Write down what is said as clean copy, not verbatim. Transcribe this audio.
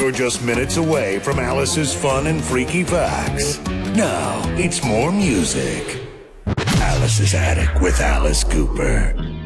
you're just minutes away from Alice's fun and freaky facts. Now, it's more music. Alice's Attic with Alice Cooper.